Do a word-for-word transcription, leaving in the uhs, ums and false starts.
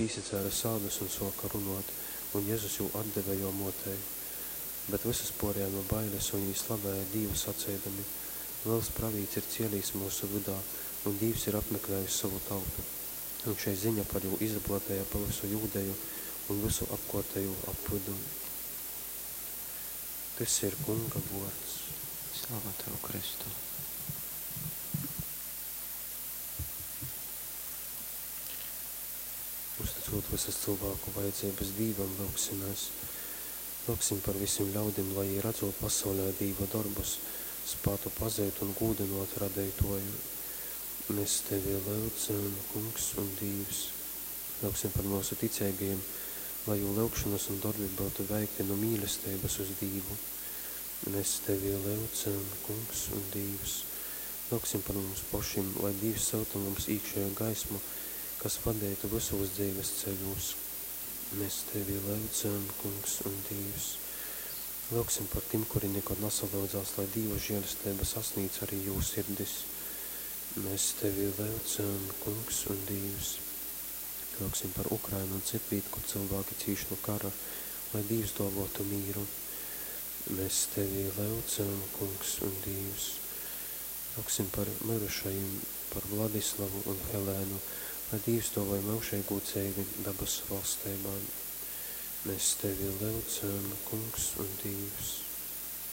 izcēra sādus un soka runot, un Jēzus jū atdeva jo motei. Bet visas porējā no bailes, un viņi slavēja Dievu sacēdami. Liels pravīts ir cielījis mūsu vidā, un Dievs ir apmeklējis savu tautu. Un šai ziņa par jū izaplatēja pa visu Jūdeju un visu apkārtēju apvidu. Tas ir Kunga vārds. Slava Tev, Kristu. Uzticot visas cilvēku vajadzības Dīvam, lūksimies. Lūksim par visiem ļaudīm, lai redzot pasaulē Dīva darbus, spātu pazēt un gūdinot radētoju. Mēs Tevi lūdzam, Kungs un Dīvs. Lūksim par mūsu ticēgajiem, lai jū lūkšanas un darbi būtu veikti no mīlestības uz Dīvu. Mēs Tevi lūdzam, Kungs un Dīvs. Lūksim par mums pašiem, lai Dievs sauta mums iekšējo gaismu, kas vadētu visos dzīves ceļos. Mēs Tevi lūdzam, Kungs un Dīvs. Lūksim par tiem, kuri nekad nesalūdzās, lai Dieva žēlastība sasniedz arī jūsu sirdis. Mēs Tevi lūdzam, Kungs un Dīvs. Lūksim par Ukrainu un citvīt, kur cilvēki cīš no kara, lai Dievs dovotu mīru. Mēs Tevi lūdzam, Kungs un Dīvs. Lūksim par mirušajiem, par Vladislavu un Helēnu, lai Dievs dovoj mūžīgu dzīvi dabas valstībā. Mēs Tevi lūdzam, Kungs un Dīvs.